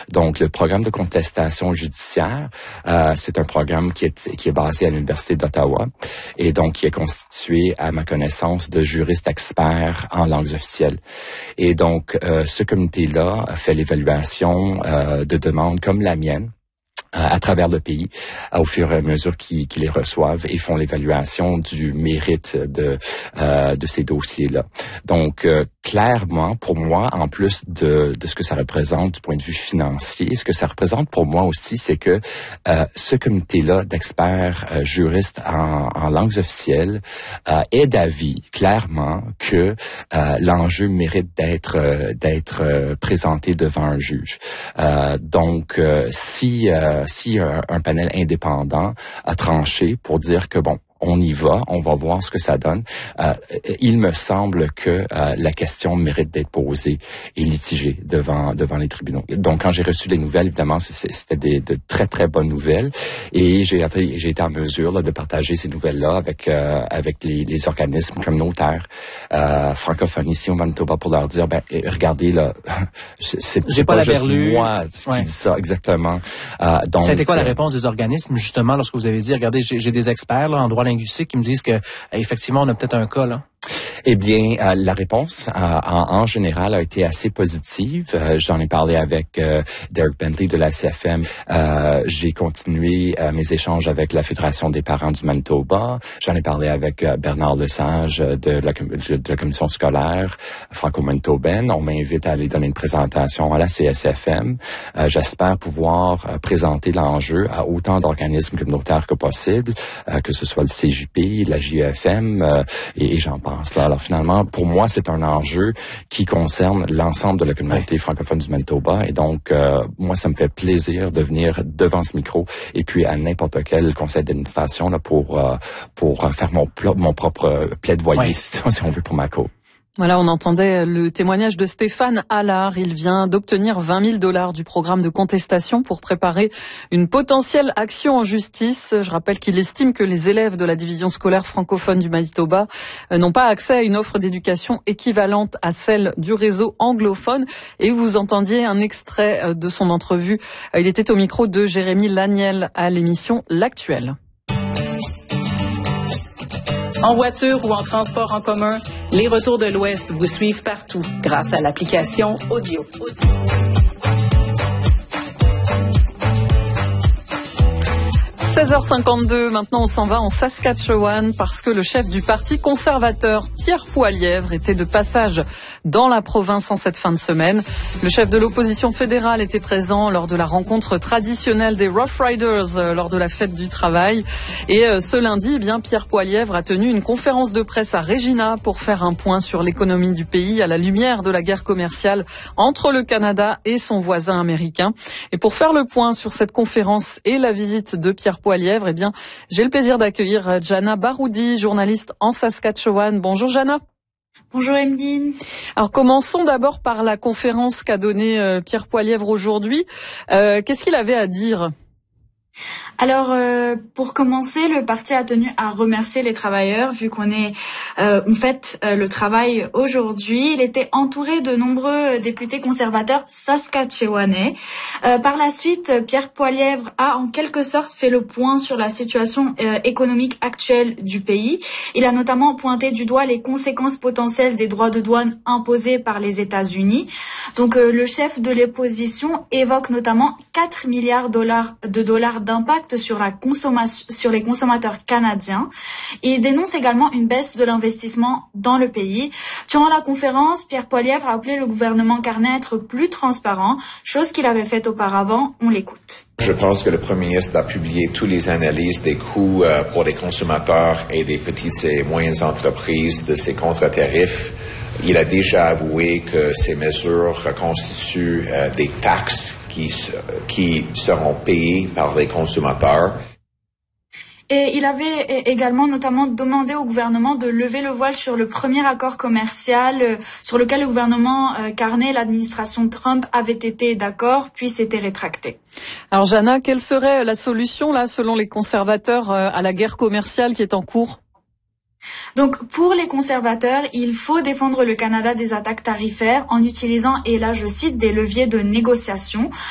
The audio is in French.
Donc, le programme de contestation judiciaire, c'est un programme qui est basé à l'Université d'Ottawa et donc qui est constitué, à ma connaissance, de juristes experts en langues officielles. Et donc, ce comité-là fait l'évaluation de demandes comme la mienne à travers le pays, au fur et à mesure qu'ils les reçoivent et font l'évaluation du mérite de ces dossiers-là. Donc, clairement, pour moi, en plus de ce que ça représente du point de vue financier, ce que ça représente pour moi aussi, c'est que ce comité-là d'experts juristes en langues officielles est d'avis, clairement, que l'enjeu mérite d'être présenté devant un juge. Donc, si un panel indépendant a tranché pour dire que bon, on y va, on va voir ce que ça donne. Il me semble que la question mérite d'être posée et litigée devant les tribunaux. Donc, quand j'ai reçu les nouvelles, évidemment, c'était de très, très bonnes nouvelles. Et j'ai été en mesure là, de partager ces nouvelles-là avec les organismes communautaires francophones ici au Manitoba pour leur dire, regardez, là, c'est pas juste moi qui dis ça, exactement. Donc, c'était quoi la réponse des organismes, justement, lorsque vous avez dit, regardez, j'ai des experts là, en droit linguistique qui me disent que effectivement on a peut-être un cas là? Eh bien, la réponse en général a été assez positive. J'en ai parlé avec Derek Bentley de la CFM. J'ai continué mes échanges avec la Fédération des parents du Manitoba. J'en ai parlé avec Bernard Lesage de la commission scolaire franco-manitobaine. On m'invite à aller donner une présentation à la CSFM. J'espère pouvoir présenter l'enjeu à autant d'organismes communautaires que possible, que ce soit le CJP, la JEFM et j'en pense là. Alors finalement, pour moi, c'est un enjeu qui concerne l'ensemble de la communauté francophone du Manitoba. Et donc, moi, ça me fait plaisir de venir devant ce micro et puis à n'importe quel conseil d'administration là, pour faire mon propre plaidoyer, si on veut, pour ma cause. Voilà, on entendait le témoignage de Stéphane Allard. Il vient d'obtenir $20,000 du programme de contestation pour préparer une potentielle action en justice. Je rappelle qu'il estime que les élèves de la division scolaire francophone du Manitoba n'ont pas accès à une offre d'éducation équivalente à celle du réseau anglophone. Et vous entendiez un extrait de son entrevue. Il était au micro de Jérémy Laniel à l'émission L'Actuel. En voiture ou en transport en commun, les Retours de l'Ouest vous suivent partout grâce à l'application Audio. 16h52, maintenant on s'en va en Saskatchewan parce que le chef du parti conservateur, Pierre Poilievre, était de passage dans la province en cette fin de semaine. Le chef de l'opposition fédérale était présent lors de la rencontre traditionnelle des Rough Riders lors de la fête du travail. Et ce lundi, Pierre Poilievre a tenu une conférence de presse à Regina pour faire un point sur l'économie du pays à la lumière de la guerre commerciale entre le Canada et son voisin américain. Et pour faire le point sur cette conférence et la visite de Pierre Poilievre, j'ai le plaisir d'accueillir Jana Baroudi, journaliste en Saskatchewan. Bonjour Jana. Bonjour Emeline. Alors commençons d'abord par la conférence qu'a donnée Pierre Poilievre aujourd'hui. Qu'est-ce qu'il avait à dire ? Alors, pour commencer, le parti a tenu à remercier les travailleurs, vu qu'on fait le travail aujourd'hui. Il était entouré de nombreux députés conservateurs saskatchewanais. Par la suite, Pierre Poilievre a en quelque sorte fait le point sur la situation économique actuelle du pays. Il a notamment pointé du doigt les conséquences potentielles des droits de douane imposés par les États-Unis. Donc, le chef de l'opposition évoque notamment 4 milliards de dollars d'impact sur les consommateurs canadiens. Il dénonce également une baisse de l'investissement dans le pays. Durant la conférence, Pierre Poilievre a appelé le gouvernement Carney à être plus transparent, chose qu'il avait faite auparavant. On l'écoute. Je pense que le Premier ministre a publié toutes les analyses des coûts pour les consommateurs et des petites et moyennes entreprises de ces contre-tarifs. Il a déjà avoué que ces mesures constituent des taxes qui seront payés par les consommateurs. Et il avait également notamment demandé au gouvernement de lever le voile sur le premier accord commercial sur lequel le gouvernement Carney, l'administration Trump, avait été d'accord, puis s'était rétracté. Alors Jana, quelle serait la solution là, selon les conservateurs, à la guerre commerciale qui est en cours ? Donc, pour les conservateurs, il faut défendre le Canada des attaques tarifaires en utilisant, et là je cite, des leviers de négociation.